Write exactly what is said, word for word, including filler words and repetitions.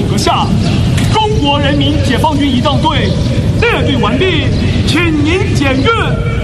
阁下，中国人民解放军仪仗队列队完毕，请您检阅。